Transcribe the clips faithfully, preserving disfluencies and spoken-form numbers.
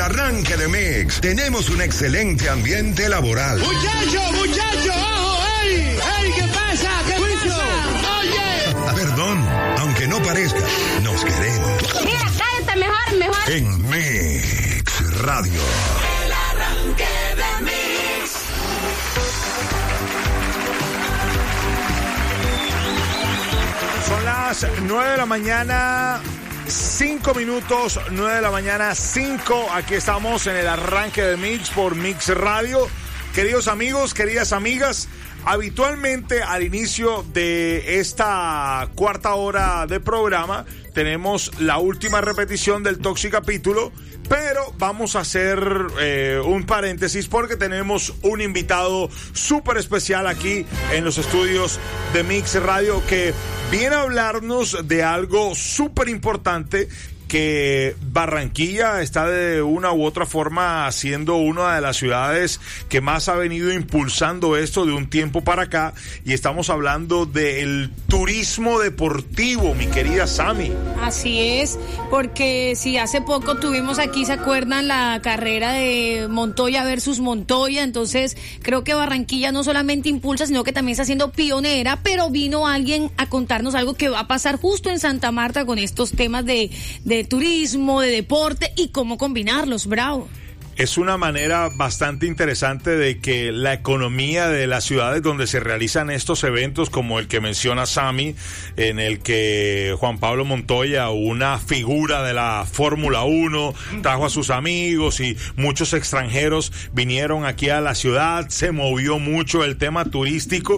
arranque de Mix tenemos un excelente ambiente laboral. Muchacho, muchacho, ojo, ey, ey, ¿qué pasa? ¿Qué pasa? Oye. Perdón, aunque no parezca, nos queremos. Mira, cállate mejor, mejor. En Mix Radio. El arranque de Mix. Son las nueve de la mañana, cinco minutos, nueve de la mañana, cinco. Aquí estamos en el arranque de Mix por Mix Radio. Queridos amigos, queridas amigas, habitualmente al inicio de esta cuarta hora de programa tenemos la última repetición del Toxicapítulo, pero vamos a hacer eh, un paréntesis porque tenemos un invitado súper especial aquí en los estudios de Mix Radio que viene a hablarnos de algo súper importante, que Barranquilla está de una u otra forma siendo una de las ciudades que más ha venido impulsando esto de un tiempo para acá, y estamos hablando del turismo deportivo, mi querida Sami. Así es, porque si hace poco tuvimos aquí, ¿se acuerdan? La carrera de Montoya versus Montoya, entonces creo que Barranquilla no solamente impulsa, sino que también está siendo pionera, pero vino alguien a contarnos algo que va a pasar justo en Santa Marta con estos temas de, de turismo, de deporte y cómo combinarlos. Bravo. Es una manera bastante interesante de que la economía de las ciudades donde se realizan estos eventos, como el que menciona Sami, en el que Juan Pablo Montoya, una figura de la Fórmula uno, trajo a sus amigos y muchos extranjeros vinieron aquí a la ciudad, se movió mucho el tema turístico,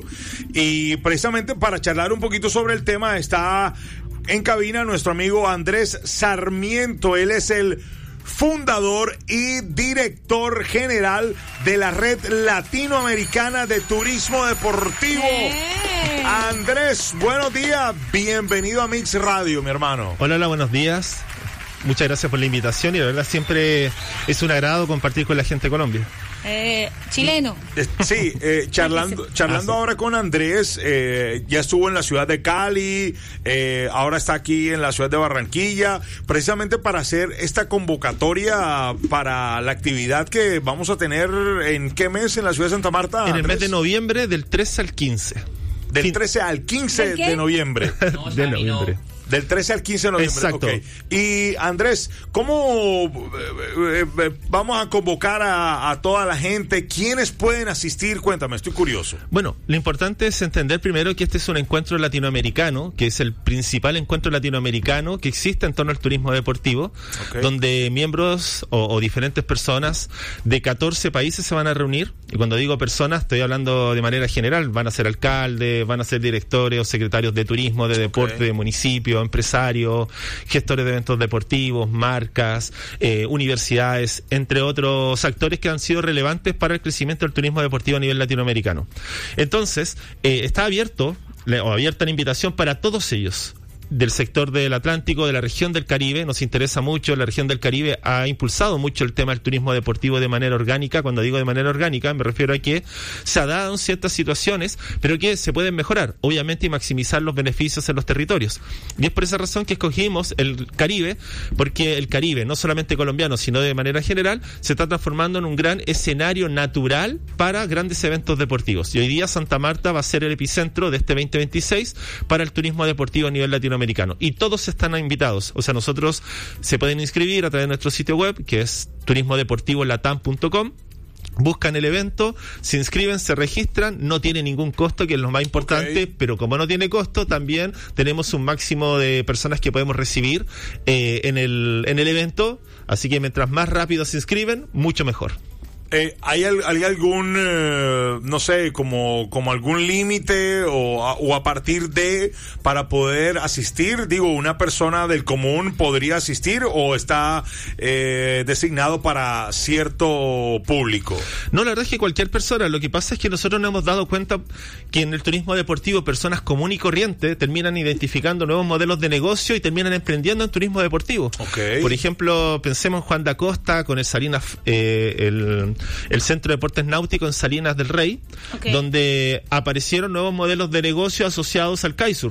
y precisamente para charlar un poquito sobre el tema está en cabina nuestro amigo Andrés Sarmiento. Él es el fundador y director general de la Red Latinoamericana de Turismo Deportivo. ¡Eh! Andrés, buenos días, bienvenido a Mix Radio, mi hermano. Hola, hola, buenos días. Muchas gracias por la invitación y la verdad siempre es un agrado compartir con la gente de Colombia. Eh, chileno. Eh, sí, eh, charlando, charlando ah, sí. ahora con Andrés, eh, ya estuvo en la ciudad de Cali, eh, ahora está aquí en la ciudad de Barranquilla, precisamente para hacer esta convocatoria para la actividad que vamos a tener, ¿en qué mes en la ciudad de Santa Marta, Andrés? En el mes de noviembre, del trece al quince. Del trece al quince de noviembre. No, de noviembre. No. Del trece al quince de noviembre. Exacto. Okay. Y Andrés, ¿cómo eh, eh, vamos a convocar a, a toda la gente? ¿Quiénes pueden asistir? Cuéntame, estoy curioso. Bueno, lo importante es entender primero que este es un encuentro latinoamericano, que es el principal encuentro latinoamericano que existe en torno al turismo deportivo, okay, donde miembros o, o diferentes personas de catorce países se van a reunir. Y cuando digo personas, estoy hablando de manera general. Van a ser alcaldes, van a ser directores o secretarios de turismo, de deporte, okay, de municipio, empresarios, gestores de eventos deportivos, marcas, eh, universidades, entre otros actores que han sido relevantes para el crecimiento del turismo deportivo a nivel latinoamericano. Entonces, eh, está abierto, le, o abierta la invitación para todos ellos, del sector del Atlántico, de la región del Caribe. Nos interesa mucho, la región del Caribe ha impulsado mucho el tema del turismo deportivo de manera orgánica. Cuando digo de manera orgánica me refiero a que se ha dado en ciertas situaciones, pero que se pueden mejorar, obviamente, y maximizar los beneficios en los territorios. Y es por esa razón que escogimos el Caribe, porque el Caribe, no solamente colombiano, sino de manera general, se está transformando en un gran escenario natural para grandes eventos deportivos. Y hoy día Santa Marta va a ser el epicentro de este veinte veintiséis para el turismo deportivo a nivel latinoamericano. Americano. Y todos están invitados. O sea, nosotros se pueden inscribir a través de nuestro sitio web, que es turismo deportivo latam punto com. Buscan el evento, se inscriben, se registran, no tiene ningún costo, que es lo más importante, okay, pero como no tiene costo, también tenemos un máximo de personas que podemos recibir eh, en el, en el evento, así que mientras más rápido se inscriben, mucho mejor. Eh, ¿hay, ¿Hay algún, eh, no sé, como, como algún límite o, o a partir de para poder asistir? Digo, ¿una persona del común podría asistir o está eh, designado para cierto público? No, la verdad es que cualquier persona. Lo que pasa es que nosotros nos hemos dado cuenta que en el turismo deportivo personas comunes y corrientes terminan identificando nuevos modelos de negocio y terminan emprendiendo en turismo deportivo. Okay. Por ejemplo, pensemos en Juan da Costa con el Salinas, eh, el el Centro de Deportes Náuticos en Salinas del Rey, okay, donde aparecieron nuevos modelos de negocio asociados al kitesurf.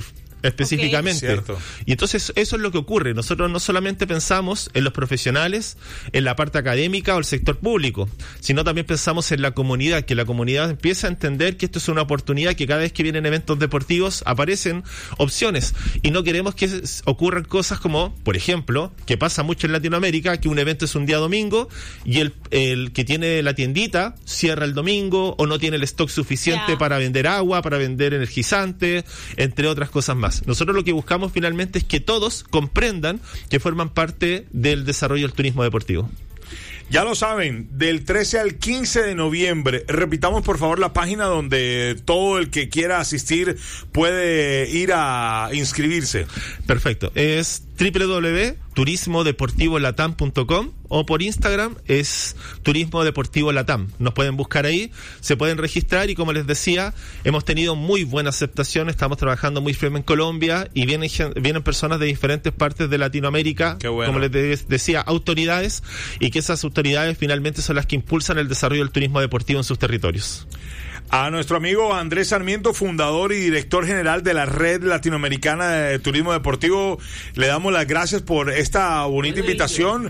específicamente. Okay. Y entonces eso es lo que ocurre. Nosotros no solamente pensamos en los profesionales, en la parte académica o el sector público, sino también pensamos en la comunidad, que la comunidad empieza a entender que esto es una oportunidad, que cada vez que vienen eventos deportivos aparecen opciones, y no queremos que ocurran cosas como, por ejemplo, que pasa mucho en Latinoamérica, que un evento es un día domingo y el, el que tiene la tiendita cierra el domingo o no tiene el stock suficiente yeah. para vender agua, para vender energizante, entre otras cosas más. Nosotros lo que buscamos finalmente es que todos comprendan que forman parte del desarrollo del turismo deportivo. Ya lo saben, del trece al quince de noviembre, repitamos por favor la página donde todo el que quiera asistir puede ir a inscribirse. Perfecto, es doble u doble u doble u punto turismo deportivo latam punto com o por Instagram es Turismo Deportivo Latam. Nos pueden buscar ahí, se pueden registrar y como les decía, hemos tenido muy buena aceptación, estamos trabajando muy firme en Colombia y vienen, vienen personas de diferentes partes de Latinoamérica, bueno. como les de, decía, autoridades, y que esas autoridades finalmente son las que impulsan el desarrollo del turismo deportivo en sus territorios. A nuestro amigo Andrés Sarmiento, fundador y director general de la Red Latinoamericana de Turismo Deportivo, le damos las gracias por esta bonita invitación.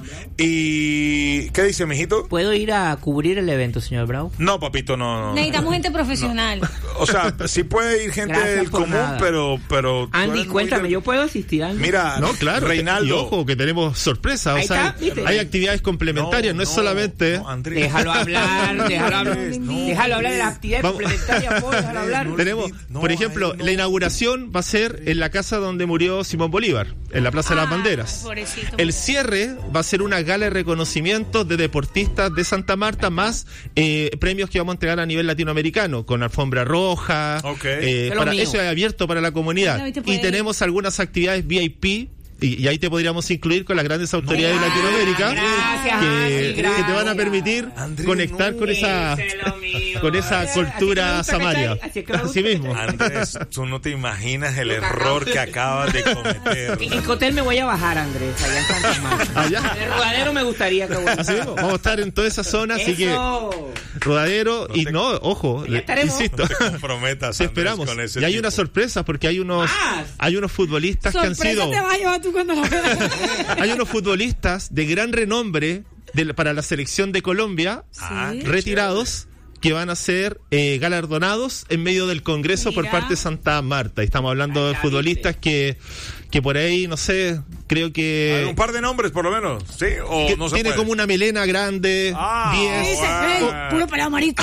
Y ¿qué dice, mijito? ¿Puedo ir a cubrir el evento, señor Bravo? No, papito, no. no Necesitamos gente profesional. No. O sea, sí puede ir gente Gracias del común, nada. pero... pero Andy, cuéntame, del... ¿yo puedo asistir, Andy? Mira, no, claro, Reinaldo. Y ojo, que tenemos sorpresa. O Ahí sea, está, ¿viste? hay actividades complementarias, no, no es no, solamente... No, Andrés. Déjalo hablar, déjalo hablar. No, déjalo hablar de las actividades complementarias, por déjalo hablar. No, Tenemos, no, por ejemplo, no. la inauguración va a ser en la casa donde murió Simón Bolívar, en la Plaza ah, de las Banderas. Pobrecito. El cierre va a ser una gala de reconocimiento de deportistas de Santa Marta, más eh, premios que vamos a entregar a nivel latinoamericano, con alfombra roja. Okay. Eh, para, eso es abierto para la comunidad. Y tenemos algunas actividades V I P. Y, y ahí te podríamos incluir con las grandes autoridades no, de Latinoamérica gracias, que, Andrés, que te van a permitir Andrés, conectar no, con esa con esa así, cultura así samaria. Así, así mismo. Andrés, tú no te imaginas el error que acabas de cometer. ¿En qué hotel me voy a bajar, Andrés? Allá en Santa Marta. Allá. En el Rodadero me gustaría que voy. Así mismo. Vamos a estar en toda esa zona, así Eso. que Rodadero no y te, no, ojo, le, insisto. No te comprometas, te esperamos. Con ese y hay tipo. Una sorpresa porque hay unos ah, hay unos futbolistas que han sido te vas a llevar tú cuando lo veas. Hay unos futbolistas de gran renombre de, para la selección de Colombia, ¿Sí? retirados, que van a ser eh, galardonados en medio del Congreso Mira. por parte de Santa Marta. Y estamos hablando Ay, de futbolistas que, que por ahí, no sé, creo que... Hay un par de nombres, por lo menos, ¿sí? O que no se tiene puede. como una melena grande, ah, diez... Wow. Puro pelado marico.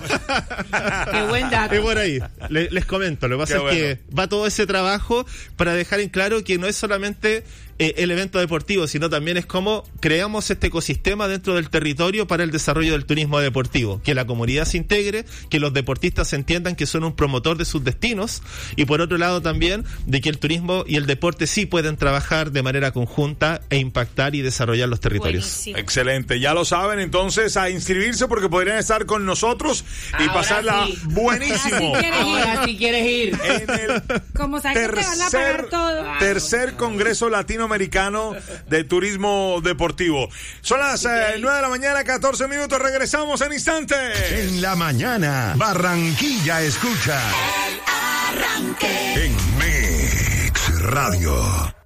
Qué buen dato. Es por ahí. Les, les comento. Lo que pasa Qué es bueno. que va todo ese trabajo para dejar en claro que no es solamente eh, el evento deportivo, sino también es cómo creamos este ecosistema dentro del territorio para el desarrollo del turismo deportivo. Que la comunidad se integre, que los deportistas entiendan que son un promotor de sus destinos y por otro lado también de que el turismo y el deporte sí pueden trabajar de manera conjunta e impactar y desarrollar los territorios. Buenísimo. Excelente, ya lo saben, entonces a inscribirse porque podrían estar con nosotros y Ahora pasarla sí. buenísimo. Ahora sí quieres ir. En el Como sabes que te van a pagar todo. tercer Congreso Latinoamericano de Turismo Deportivo. Son las eh, nueve de la mañana, catorce minutos, regresamos en instantes. En la mañana, Barranquilla escucha El Arranque en Mix Radio.